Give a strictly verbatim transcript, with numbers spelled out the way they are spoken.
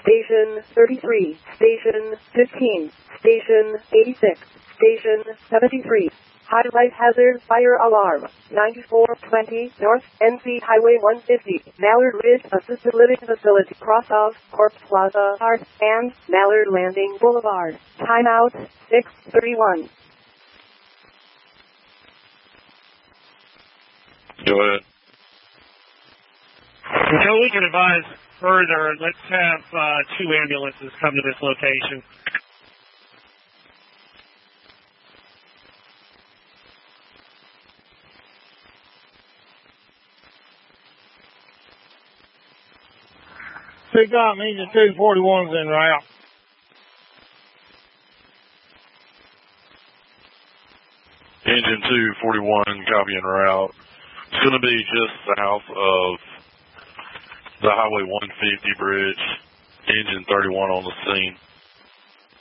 Station thirty-three, Station fifteen, Station eighty-six, Station seventy-three. High light hazard fire alarm. ninety-four twenty North N C Highway one fifty. Mallard Ridge Assisted Living Facility. Cross of Corp Plaza Art and Mallard Landing Boulevard. Timeout six thirty-one. Go ahead. Until we can advise further, let's have uh, two ambulances come to this location. Pick up Engine two forty-one's en route. Engine two forty-one, copy en route. It's going to be just south of the Highway one fifty bridge. Engine thirty-one on the scene.